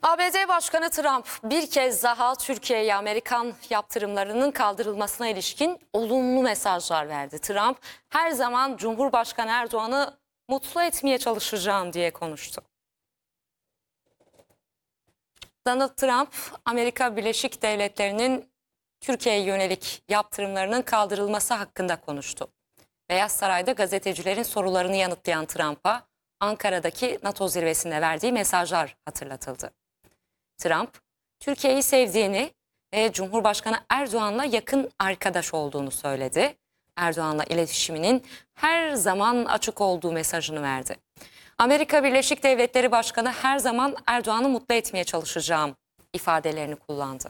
ABD Başkanı Trump bir kez daha Türkiye'ye Amerikan yaptırımlarının kaldırılmasına ilişkin olumlu mesajlar verdi. Trump her zaman Cumhurbaşkanı Erdoğan'ı mutlu etmeye çalışacağım diye konuştu. Donald Trump, Amerika Birleşik Devletleri'nin Türkiye'ye yönelik yaptırımlarının kaldırılması hakkında konuştu. Beyaz Saray'da gazetecilerin sorularını yanıtlayan Trump'a Ankara'daki NATO zirvesinde verdiği mesajlar hatırlatıldı. Trump, Türkiye'yi sevdiğini ve Cumhurbaşkanı Erdoğan'la yakın arkadaş olduğunu söyledi. Erdoğan'la iletişiminin her zaman açık olduğu mesajını verdi. Amerika Birleşik Devletleri Başkanı her zaman Erdoğan'ı mutlu etmeye çalışacağım ifadelerini kullandı.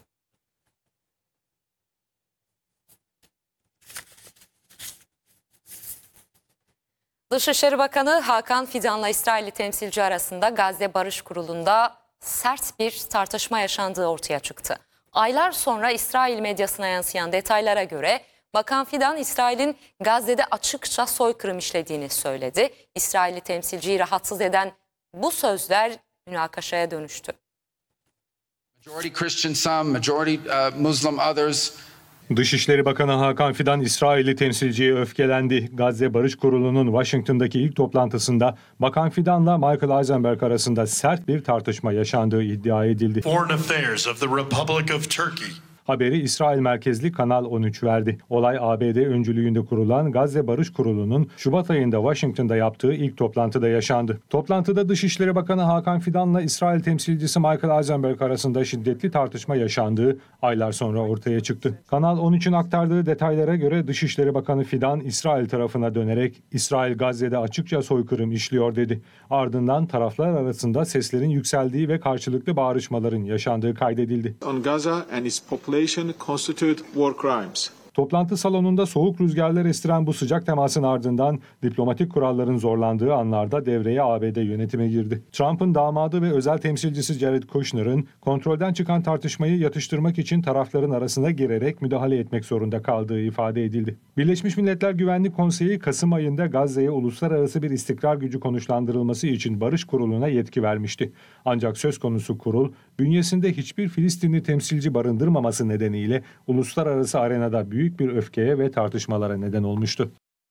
Dışişleri Bakanı Hakan Fidan'la İsrailli temsilci arasında Gazze Barış Kurulu'nda sert bir tartışma yaşandığı ortaya çıktı. Aylar sonra İsrail medyasına yansıyan detaylara göre Bakan Fidan, İsrail'in Gazze'de açıkça soykırım işlediğini söyledi. İsrailli temsilciyi rahatsız eden bu sözler münakaşaya dönüştü. Majority Christian some, majority Muslim others. Dışişleri Bakanı Hakan Fidan, İsrailli temsilciye öfkelendi. Gazze Barış Kurulu'nun Washington'daki ilk toplantısında Bakan Fidan'la Michael Eisenberg arasında sert bir tartışma yaşandığı iddia edildi. Foreign Affairs of the Republic of Turkey. Haberi İsrail merkezli Kanal 13 verdi. Olay ABD öncülüğünde kurulan Gazze Barış Kurulu'nun Şubat ayında Washington'da yaptığı ilk toplantıda yaşandı. Toplantıda Dışişleri Bakanı Hakan Fidan'la İsrail temsilcisi Michael Eisenberg arasında şiddetli tartışma yaşandığı aylar sonra ortaya çıktı. Kanal 13'ün aktardığı detaylara göre Dışişleri Bakanı Fidan, İsrail tarafına dönerek İsrail Gazze'de açıkça soykırım işliyor dedi. Ardından taraflar arasında seslerin yükseldiği ve karşılıklı bağırışmaların yaşandığı kaydedildi. On Gaza and its population constitute war crimes. Toplantı salonunda soğuk rüzgarlar estiren bu sıcak temasın ardından diplomatik kuralların zorlandığı anlarda devreye ABD yönetimi girdi. Trump'ın damadı ve özel temsilcisi Jared Kushner'ın kontrolden çıkan tartışmayı yatıştırmak için tarafların arasına girerek müdahale etmek zorunda kaldığı ifade edildi. Birleşmiş Milletler Güvenlik Konseyi Kasım ayında Gazze'ye uluslararası bir istikrar gücü konuşlandırılması için Barış Kurulu'na yetki vermişti. Ancak söz konusu kurul bünyesinde hiçbir Filistinli temsilci barındırmaması nedeniyle uluslararası arenada büyük bir öfkeye ve tartışmalara neden olmuştu.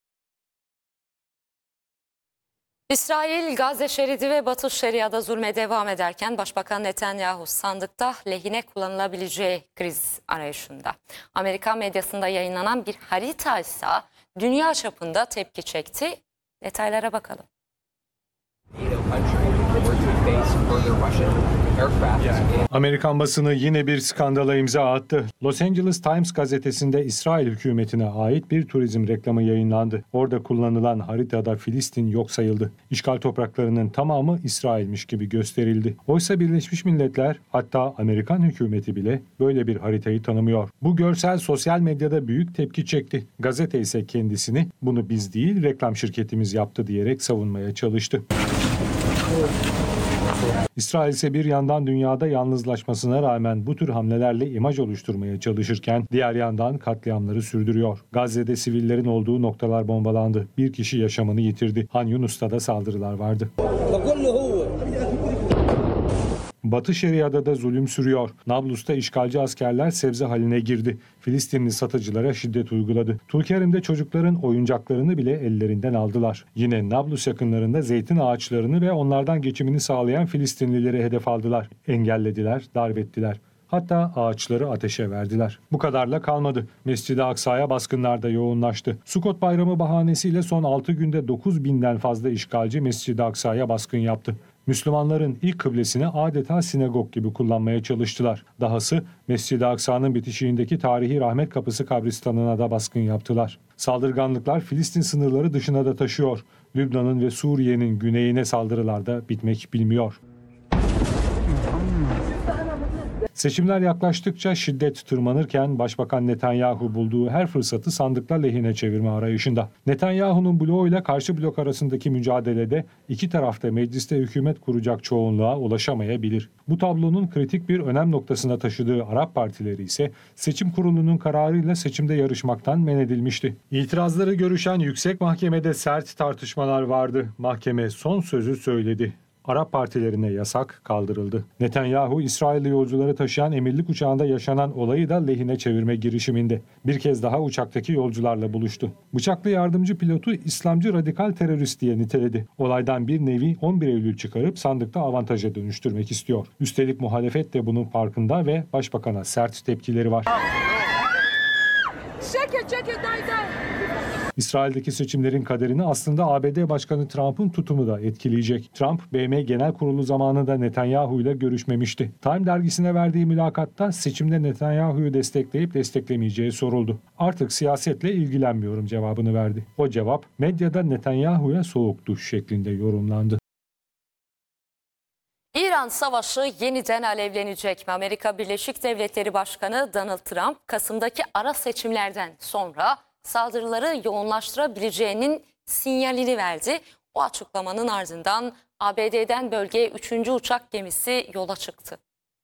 İsrail, Gazze şeridi ve Batı Şeria'da zulme devam ederken Başbakan Netanyahu sandıkta lehine kullanılabileceği kriz arayışında. Amerikan medyasında yayınlanan bir harita ise dünya çapında tepki çekti. Detaylara bakalım. Amerikan basını yine bir skandala imza attı. Los Angeles Times gazetesinde İsrail hükümetine ait bir turizm reklamı yayınlandı. Orada kullanılan haritada Filistin yok sayıldı. İşgal topraklarının tamamı İsrail'miş gibi gösterildi. Oysa Birleşmiş Milletler, hatta Amerikan hükümeti bile böyle bir haritayı tanımıyor. Bu görsel sosyal medyada büyük tepki çekti. Gazete ise kendisini bunu biz değil reklam şirketimiz yaptı diyerek savunmaya çalıştı. İsrail ise bir yandan dünyada yalnızlaşmasına rağmen bu tür hamlelerle imaj oluşturmaya çalışırken diğer yandan katliamları sürdürüyor. Gazze'de sivillerin olduğu noktalar bombalandı. Bir kişi yaşamını yitirdi. Han Yunus'ta da saldırılar vardı. Batı Şeria'da da zulüm sürüyor. Nablus'ta işgalci askerler sebze haline girdi. Filistinli satıcılara şiddet uyguladı. Tulkerim'de çocukların oyuncaklarını bile ellerinden aldılar. Yine Nablus yakınlarında zeytin ağaçlarını ve onlardan geçimini sağlayan Filistinlileri hedef aldılar. Engellediler, darp ettiler. Hatta ağaçları ateşe verdiler. Bu kadarla kalmadı. Mescid-i Aksa'ya baskınlar da yoğunlaştı. Sukot Bayramı bahanesiyle son 6 günde 9.000'den fazla işgalci Mescid-i Aksa'ya baskın yaptı. Müslümanların ilk kıblesini adeta sinagog gibi kullanmaya çalıştılar. Dahası Mescid-i Aksa'nın bitişiğindeki tarihi Rahmet Kapısı kabristanına da baskın yaptılar. Saldırganlıklar Filistin sınırları dışına da taşıyor. Lübnan'ın ve Suriye'nin güneyine saldırılar da bitmek bilmiyor. Seçimler yaklaştıkça şiddet tırmanırken Başbakan Netanyahu bulduğu her fırsatı sandıklar lehine çevirme arayışında. Netanyahu'nun bloğuyla karşı blok arasındaki mücadelede iki tarafta mecliste hükümet kuracak çoğunluğa ulaşamayabilir. Bu tablonun kritik bir önem noktasına taşıdığı Arap partileri ise seçim kurulunun kararıyla seçimde yarışmaktan men edilmişti. İtirazları görüşen yüksek mahkemede sert tartışmalar vardı. Mahkeme son sözü söyledi. Arap partilerine yasak kaldırıldı. Netanyahu, İsrailli yolcuları taşıyan emirlik uçağında yaşanan olayı da lehine çevirme girişiminde. Bir kez daha uçaktaki yolcularla buluştu. Bıçaklı yardımcı pilotu İslamcı radikal terörist diye niteledi. Olaydan bir nevi 11 Eylül çıkarıp sandıkta avantaja dönüştürmek istiyor. Üstelik muhalefet de bunun farkında ve başbakana sert tepkileri var. İsrail'deki seçimlerin kaderini aslında ABD Başkanı Trump'ın tutumu da etkileyecek. Trump, BM Genel Kurulu zamanında Netanyahu ile görüşmemişti. Time dergisine verdiği mülakatta seçimde Netanyahu'yu destekleyip desteklemeyeceği soruldu. Artık siyasetle ilgilenmiyorum cevabını verdi. O cevap medyada Netanyahu'ya soğuk duş şeklinde yorumlandı. İran savaşı yeniden alevlenecek mi? Amerika Birleşik Devletleri Başkanı Donald Trump, Kasım'daki ara seçimlerden sonra saldırıları yoğunlaştırabileceğinin sinyalini verdi. O açıklamanın ardından ABD'den bölgeye 3. uçak gemisi yola çıktı.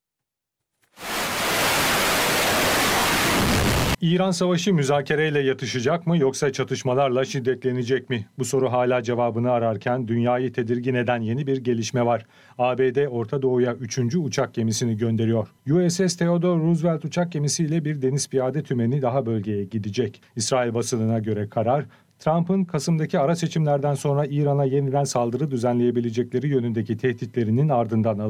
İran savaşı müzakereyle yatışacak mı yoksa çatışmalarla şiddetlenecek mi? Bu soru hala cevabını ararken dünyayı tedirgin eden yeni bir gelişme var. ABD Orta Doğu'ya 3. uçak gemisini gönderiyor. USS Theodore Roosevelt uçak gemisiyle bir deniz piyade tümeni daha bölgeye gidecek. İsrail basınına göre karar, Trump'ın Kasım'daki ara seçimlerden sonra İran'a yeniden saldırı düzenleyebilecekleri yönündeki tehditlerinin ardından alındı.